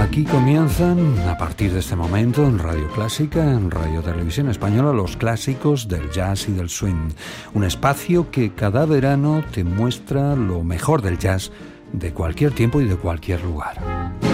Aquí comienzan, a partir de este momento, en Radio Clásica, en Radio Televisión Española, los clásicos del jazz y del swing. Un espacio que cada verano te muestra lo mejor del jazz de cualquier tiempo y de cualquier lugar.